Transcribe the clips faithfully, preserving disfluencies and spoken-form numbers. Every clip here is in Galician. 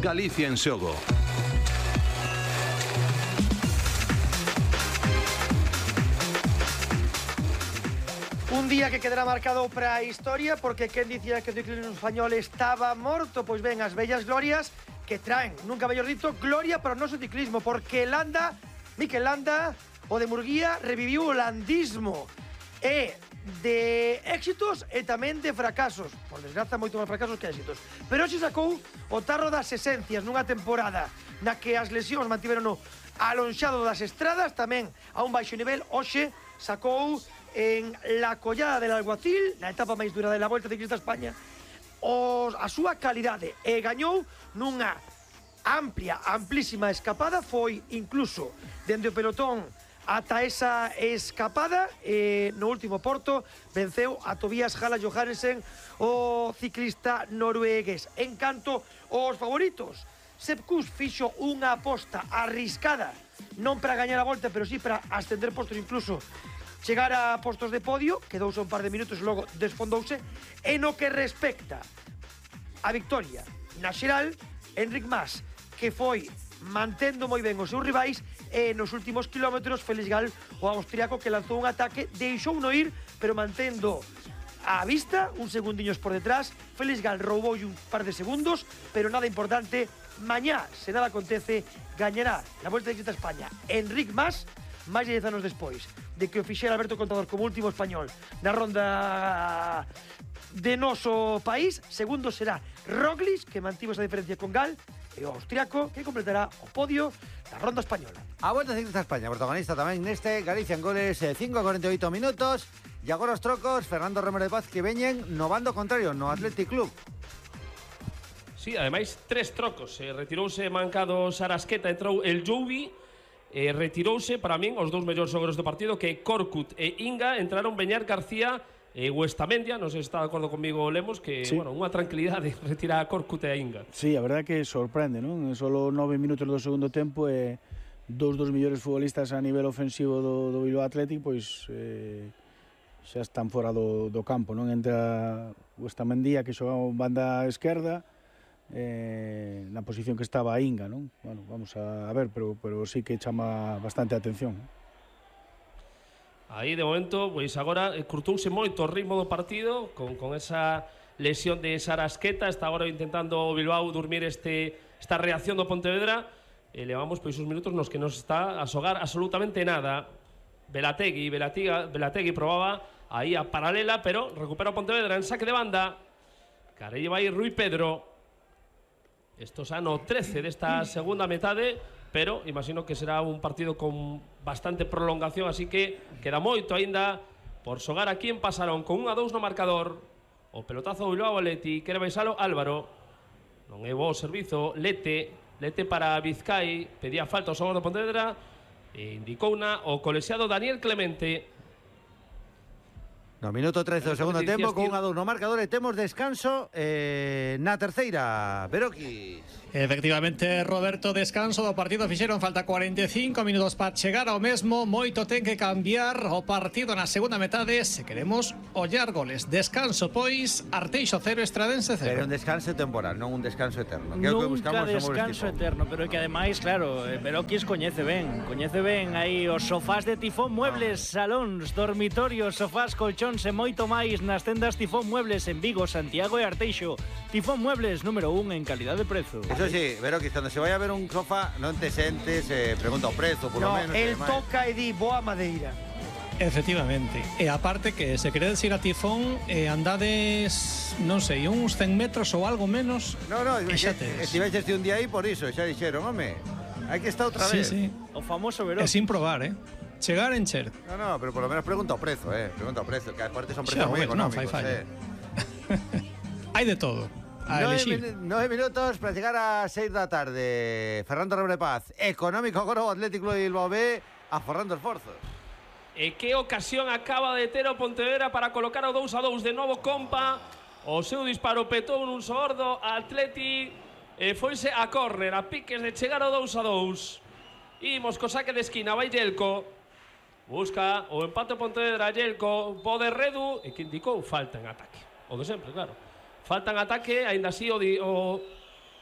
Galicia en xogo. Un día que quedará marcado para a historia, porque quen dicía que o ciclismo español estaba morto? Pois ben, as bellas glorias que traen, nunca mellor dito, gloria para o noso ciclismo, porque Landa, Mikel Landa, o de Murguía, reviviu o landismo. E de éxitos e tamén de fracasos. Por desgraza, moito máis fracasos que éxitos. Pero hoxe sacou o tarro das esencias nunha temporada na que as lesións mantiveron alonxado das estradas, tamén a un baixo nivel. Hoxe sacou en la Collada del Alguacil, na etapa máis dura da Volta Ciclista a España, os, a súa calidade, e gañou nunha amplia, amplísima escapada. Foi incluso dende o pelotón ata esa escapada, e no último porto venceu a Tobias Hala Johannessen, o ciclista noruegués. En canto aos favoritos, Sepp Kuss fixo unha aposta arriscada, non para gañar a volta, pero sí para ascender postos, incluso chegar a postos de podio. Quedouse un par de minutos e logo desfondouse. E no que respecta a victoria na xeral, Enric Mas, que foi mantendo moi ben os seus rivais, e nos últimos kilómetros Félix Gal, o austriaco, que lanzou un ataque, deixou no ir, pero mantendo a vista un segundiños por detrás. Félix Gal roubou un par de segundos, pero nada importante. Mañá, se nada acontece, gañará na Volta Ciclista a España Enric Mas, máis de dez anos despois de que o fixera Alberto Contador como último español na ronda de noso país. Segundo será Roglic, que mantivo esa diferencia con Gal, e o austriaco, que completará o podio da ronda española. A Volta Ciclista a España, protagonista tamén neste Galicia en goles, cinco a cuarenta e oito minutos. E agora os trocos, Fernando Romero de Paz, que veñen no bando contrario, no Athletic Club. Sí, ademais, tres trocos. Eh, retirouse mancado Sarasqueta, entrou el Joubi. Eh, retirouse, para min, os dous mellores xogadores do partido, que Korkut e Inga. Entraron Beñat García e Huestamendia. Non sei se está de acordo comigo Lemos, que, sí, bueno, unha tranquilidade retirar a Korkut e a Inga. Sí, a verdade que sorprende, non? Solo nove minutos do segundo tempo e dous dos mellores futbolistas a nivel ofensivo do, do Bilbao Athletic, pois eh, xa están fora do, do campo, non? Entra Huestamendia, que xoga banda esquerda, Eh, na posición que estaba a Inga, non? Bueno, vamos a, a ver, pero, pero sí que chama bastante a atención. Aí, de momento, pois agora curtouse moito o ritmo do partido con, con esa lesión de Sarasqueta. Está agora intentando o Bilbao dormir este, esta reacción do Pontevedra, e levamos pois uns minutos nos que nos está a xogar absolutamente nada. Belategui, Belategui, Belategui probaba aí a paralela, pero recupera o Pontevedra en saque de banda. Carelle vai Rui Pedro. Isto xa no trece desta segunda metade, pero imagino que será un partido con bastante prolongación, así que queda moito aínda por xogar aquí en Pasarón, con un a dous no marcador. O pelotazo do Bilbao Athletic, quere baixalo Álvaro. Non é bo o servizo, Lete, Lete para Vizcai, pedía falta ao xogador do Pontevedra e indicouna o colexiado Daniel Clemente. No minuto trece do segundo tempo, con un a dous no marcador, e temos descanso eh, na terceira. Beroquis. Efectivamente, Roberto, descanso do partido. Fixeron falta cuarenta e cinco minutos para chegar ao mesmo. Moito ten que cambiar o partido na segunda metade se queremos ollar goles. Descanso, pois, Arteixo cero, Estradense cero. Pero un descanso temporal, non un descanso eterno. Que Nunca que buscamos descanso eterno, pero é que ademais, claro, Beroquis coñece ben, coñece ben aí os sofás de Tifón Muebles, salóns, dormitorios, sofás, colchóns e moito máis nas tendas Tifón Muebles en Vigo, Santiago e Arteixo. Tifón Muebles, número un en calidad de prezo. Eso sí, Beroquis, cando se vai a ver un sofá, non te sentes, eh, pregunta o prezo, por no, lo menos. El toca e di boa madeira. Efectivamente. E aparte que se queredes ir a Tifón, eh, andades, non sei, uns cen metros ou algo menos. No, no, e xa tedes. Estiveches un día aí por iso, xa dixeron, home, hai que estar outra vez. Sí, sí. O famoso É Beroquis. sin probar, eh. Chegar en Cher. No, no, pero por lo menos pregunta o prezo, eh. Pregunta o prezo, que aparte son precios Xa, moi bueno, no, económicos, fai falla. eh. Hai de todo. A Nove, elegir. min nove minutos para chegar a seis da tarde. Fernando Romero de Paz, económico agora o Atlético de Bilbao B, aforrando esforzos. E que ocasión acaba de ter o Pontevedra para colocar o dous a dous de novo Compa. O seu disparo petou nun sordo Atleti e foise a córner, a piques de chegar o dous a dous. Imos co saque de esquina, vai Yelko. Busca o empate o Pontevedra, Yelko, pode Redu, e que indicou falta en ataque. O de sempre, claro. Falta en ataque, aínda así o, di, o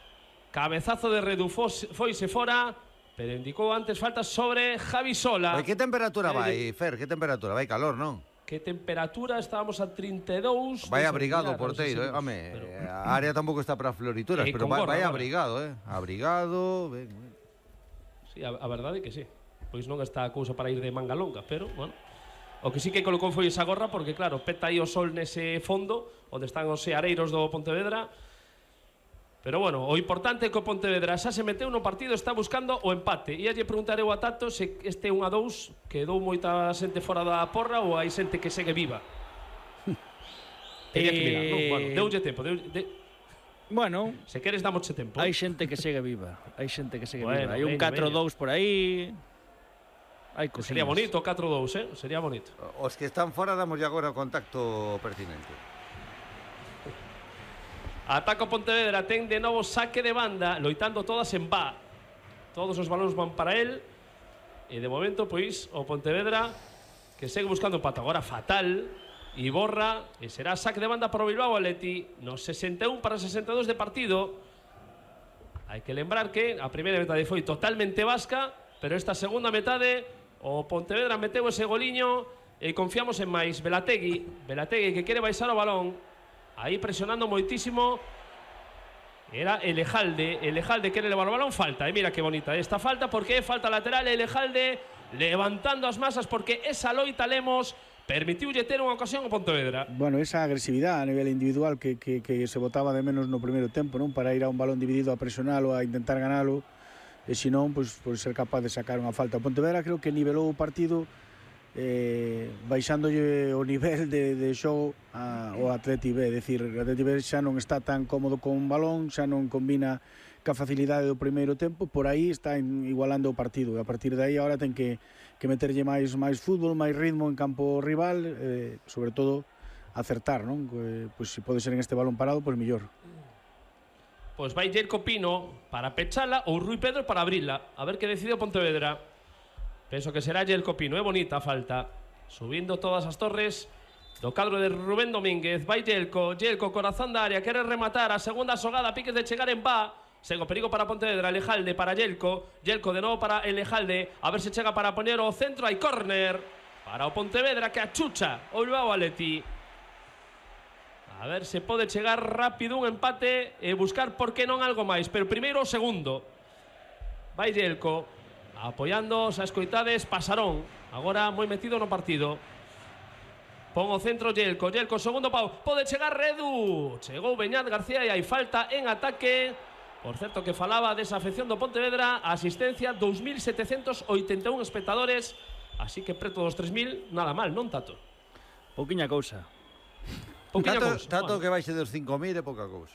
cabezazo de Redu foise fora, pero indicou antes falta sobre Javi Sola. Oye, que temperatura Eh, vai, Fer? Que temperatura? Vai calor, non? Que temperatura, estábamos a treinta e dous. Vai Deixa abrigado o mirar, non sei porteiro, se eh? Home, pero... a área tampouco está para florituras, Eh, pero con vai, gorra, vai agora. abrigado, eh? Abrigado, ben, ben. Sí, a, a verdade é que sí. Pois non está a cousa para ir de manga longa, pero, bueno. O que sí que colocou foi esa gorra, porque, claro, peta aí o sol nese fondo, onde están os seareiros do Pontevedra. Pero, bueno, o importante é que o Pontevedra xa se meteu no partido, está buscando o empate. E lle preguntarei ao Tato se este un a dous quedou moita xente fora da porra ou hai xente que segue viva. Tería que mirar, non? Bueno, deulle tempo, deu, de... Bueno, se queres damosche tempo. hai xente que segue viva. Hai xente que segue Bueno, viva. Hai un veña, catro dous por aí. Hai cosiñas. Sería bonito o catro dous, eh? Sería bonito. Os que están fora damos agora o contacto pertinente. Ataca o Pontevedra, ten de novo saque de banda, loitando todas en va. Todos os balóns van para él. E de momento, pois, o Pontevedra que segue buscando o pato. Agora fatal. E borra. E será saque de banda para o Bilbao Athletic. No sesenta e un para sesenta e dos de partido. Hai que lembrar que a primeira metade foi totalmente vasca, pero esta segunda metade o Pontevedra meteu ese goliño e confiamos en máis. Velategui, Velategui que quere baixar o balón. Aí presionando moitísimo. Era Elejalde. Elejalde quere levar o balón. Falta, e mira que bonita esta falta, porque é falta lateral. Elejalde levantando as masas, porque esa loita Lemos permitiulle ter unha ocasión ao Pontevedra. Bueno, esa agresividade a nivel individual que, que, que se botaba de menos no primeiro tempo, non? Para ir a un balón dividido a presionalo, a intentar ganalo, e se non, pois, pois ser capaz de sacar unha falta. O Pontevedra creo que nivelou o partido eh, baixándolle o nivel de, de xogo a, ao Atleti B. É dicir, o Atleti B xa non está tan cómodo con un balón, xa non combina ca facilidade do primeiro tempo, por aí está igualando o partido, e a partir de aí agora ten que, que meterlle máis, máis fútbol, máis ritmo en campo rival, eh, sobre todo acertar, non? Eh, pois se pode ser en este balón parado, pois mellor. Pois vai Jerko Pino para pechala ou Rui Pedro para abrila. A ver que decide o Pontevedra. Penso que será Jerko Pino, é bonita a falta. Subindo todas as torres do cadro de Rubén Domínguez. Vai Jelko, Jelko, corazón da área, quere rematar a segunda xogada, piques de chegar en va. Sego perigo para Pontevedra, Elejalde para Jelko. Jelko de novo para Elejalde, a ver se chega para poner o centro, hai córner para o Pontevedra que achucha o Bilbao Athletic. A ver se pode chegar rápido un empate e buscar por que non algo máis, pero primeiro o segundo. Vai Jelko apoiando os escoitades, Pasarón agora moi metido no partido. Pon o centro Jelko, Jelko segundo pau, pode chegar Redu. Chegou Beñat García e hai falta en ataque. Por certo que falaba desa afección do Pontevedra, asistencia dous mil setecentos oitenta e un espectadores, así que preto dos tres mil, nada mal, non, Tato? Pouquiña cousa. Pouquiña Tato, cousa. tato Bueno. que baixe dos cinco mil é pouca cousa.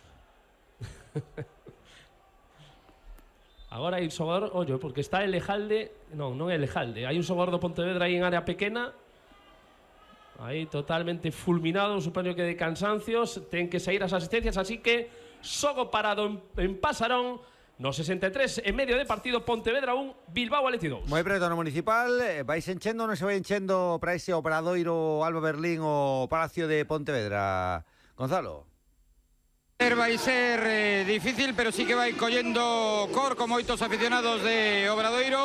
Agora hai un xogador, ollo, porque está Elejalde, non, non é Elejalde, hai un xogador do Pontevedra aí en área pequena, aí totalmente fulminado, supoño que de cansancios, ten que sair as asistencias, así que xogo parado en, en Pasarón, no sesenta e tres e medio de partido, Pontevedra un, Bilbao Athletic dous. Moi preto no municipal, eh, vais enchendo, non se vai enchendo para ese obradoiro Alba Berlín o Palacio de Pontevedra. Gonzalo. Vai ser eh, difícil, pero sí que vai collendo cor con moitos aficionados de Obradoiro.